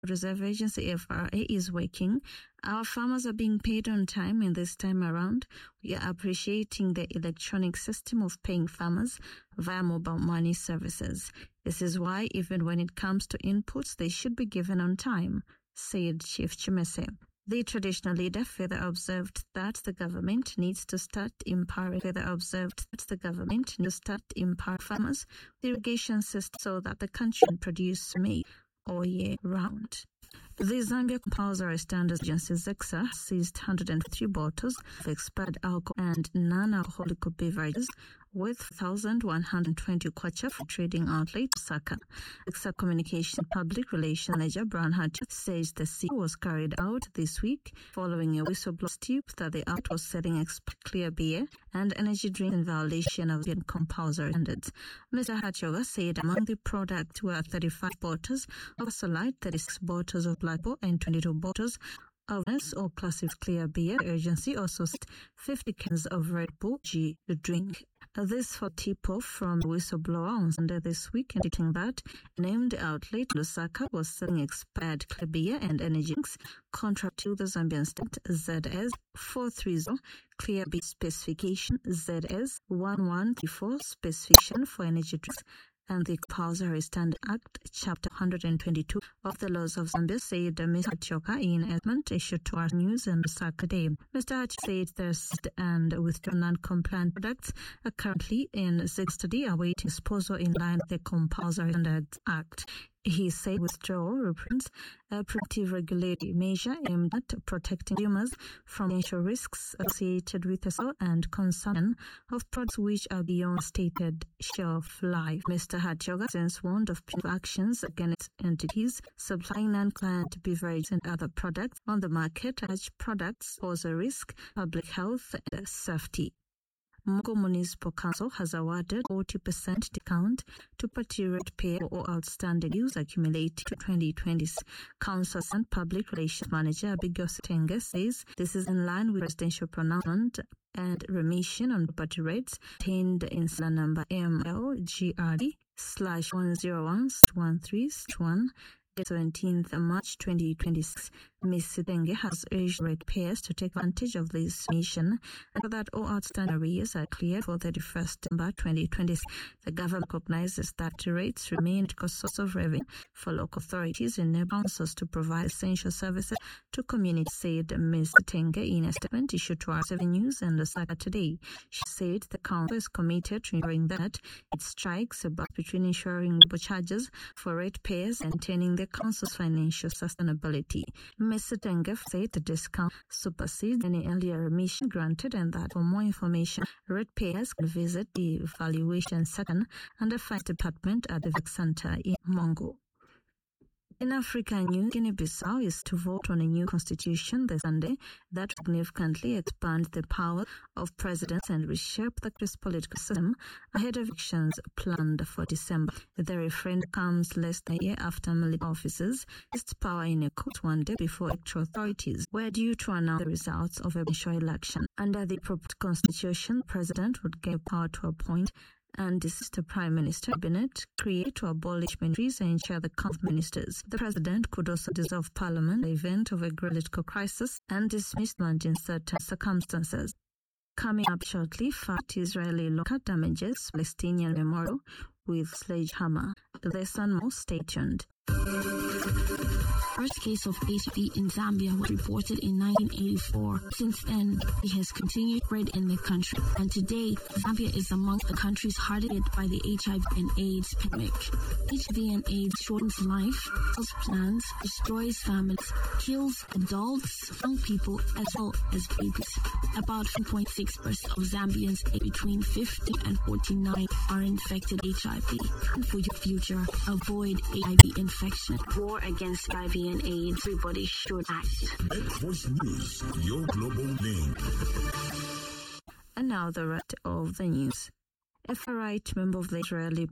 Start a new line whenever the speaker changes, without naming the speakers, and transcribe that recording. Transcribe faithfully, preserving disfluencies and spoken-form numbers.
Reserve Agency F R A is working. Our farmers are being paid on time, and this time around, we are appreciating the electronic system of paying farmers via mobile money services. This is why, even when it comes to inputs, they should be given on time, said Chief Chimese. The traditional leader further observed that the government needs to start empowering further observed that the government needs to start empowering farmers with irrigation systems so that the country can produce meat all year round. The Zambia Compulsory Standards Agency ZECSA seized one hundred three bottles of expired alcohol and non-alcoholic beverages with one thousand one hundred twenty kwacha for trading outlet Lusaka. ZECSA Communication Public Relations Manager Brian Hatch says the seize was carried out this week following a whistleblower tip that the outlet was selling expired clear beer and energy drink in violation of the compulsory standards. Mister Hatchoga said among the products were thirty-five bottles of Solite, thirty-six bottles of Black Bull, and twenty-two bottles of S or classic clear beer. The agency also said fifty cans of Red Bull G to drink. This for tip-off from the whistleblower on Sunday this week, indicating that named outlet Lusaka was selling expired clear beer and energy drinks, contrary to the Zambian state Z S four thirty clear beer specification, Z S one one three four specification for energy drinks, and the Compulsory Standard Act, Chapter one hundred twenty-two of the Laws of Zambia, said Mister Hatchoka in a statement issued to our news and Lusaka Day. Mister Hatch said there's and withdrawn non-compliant products are currently in study awaiting disposal in line with the Compulsory Standards Act. He said withdrawal represents a preventive regulatory measure aimed at protecting consumers from potential risks associated with the sale and consumption of products which are beyond stated shelf life. Mister Hatchoga since warned of penal actions against entities supplying non-compliant beverages and other products on the market, as products pose a risk, public health and safety. Mungo Municipal Council has awarded forty percent discount to party ratepayer for all outstanding dues accumulated to twenty twenty. Council and Public Relations Manager Abigail Setenge says this is in line with presidential pronouncement and remission on party rates contained in Sala number M L G R D slash one zero one one three one. seventeenth of March twenty twenty-six, Miz Setenge has urged ratepayers to take advantage of this mission and that all outstanding arrears are cleared for thirty-first December twenty twenty-six. The government recognizes that rates remain a source of revenue for local authorities and enable councils to provide essential services to communities, said Miz Setenge in a statement issued to our seven News and Lusaka today. She said the council is committed to ensuring that it strikes a balance between ensuring reasonable charges for ratepayers and maintaining the council's financial sustainability. Miz Setenge said the discount supersedes any earlier remission granted and that for more information, ratepayers can visit the Evaluation Section and the Finance Department at the Vic Center in Mongo. In African news, Guinea-Bissau is to vote on a new constitution this Sunday that significantly expands the power of presidents and reshape the country's political system ahead of elections planned for December. The referendum comes less than a year after military officers seized power in a court one day before electoral authorities were due to announce the results of a presidential election. Under the proposed constitution, the president would get power to appoint and assist the Prime Minister, Cabinet, create or abolish ministries and chair the Council of Ministers. The President could also dissolve Parliament in the event of a political crisis and dismiss land in certain circumstances. Coming up shortly, fight Israeli local damages Palestinian memorial with sledgehammer. This and more, stay tuned.
First case of H I V in Zambia was reported in nineteen eighty-four. Since then, it has continued to spread in the country, and today, Zambia is among the countries hardest hit by the H I V and AIDS pandemic. H I V and AIDS shortens life, kills plants, destroys families, kills adults, young people, as well as babies. About one point six percent of Zambians aged between fifty and forty-nine are infected with H I V. And for your future, avoid H I V infection. War against H I V and AIDS, everybody should act.
X-Force News, your global name.
And now the rest of the news. A far-right member of the Israeli